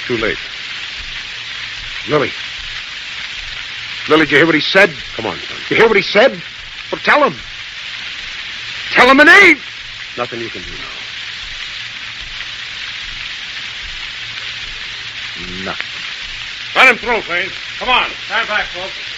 too late. Lily. Lily, did you hear what he said? Come on, son. You hear what he said? Well, tell him. Tell him an eight. Nothing you can do now. Nothing. Let him through, please. Come on. Stand back, folks.